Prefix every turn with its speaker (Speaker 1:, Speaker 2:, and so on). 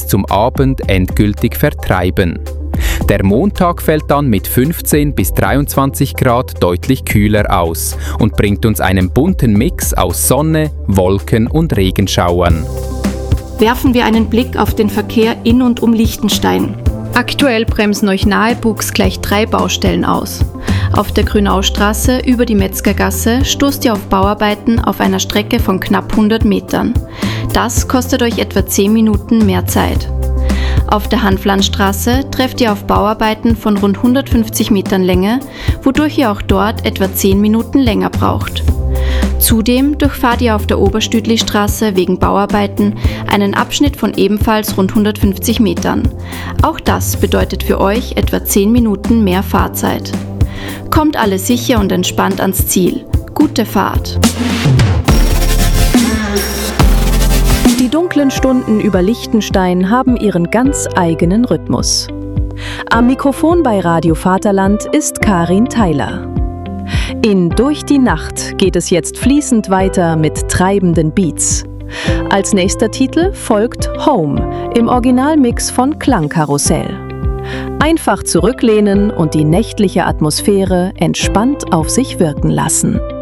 Speaker 1: zum Abend endgültig vertreiben. Der Montag fällt dann mit 15 bis 23 Grad deutlich kühler aus und bringt uns einen bunten Mix aus Sonne, Wolken und Regenschauern.
Speaker 2: Werfen wir einen Blick auf den Verkehr in und um Liechtenstein. Aktuell bremsen euch nahe Bux gleich 3 Baustellen aus. Auf der Grünaustraße über die Metzgergasse stoßt ihr auf Bauarbeiten auf einer Strecke von knapp 100 Metern. Das kostet euch etwa 10 Minuten mehr Zeit. Auf der Hanflandstraße trefft ihr auf Bauarbeiten von rund 150 Metern Länge, wodurch ihr auch dort etwa 10 Minuten länger braucht. Zudem durchfahrt ihr auf der Oberstüdlistraße wegen Bauarbeiten einen Abschnitt von ebenfalls rund 150 Metern. Auch das bedeutet für euch etwa 10 Minuten mehr Fahrzeit. Kommt alle sicher und entspannt ans Ziel. Gute Fahrt!
Speaker 3: Die dunklen Stunden über Liechtenstein haben ihren ganz eigenen Rhythmus. Am Mikrofon bei Radio Vaterland ist Karin Theiler. In Durch die Nacht geht es jetzt fließend weiter mit treibenden Beats. Als nächster Titel folgt Home im Originalmix von Klangkarussell. Einfach zurücklehnen und die nächtliche Atmosphäre entspannt auf sich wirken lassen.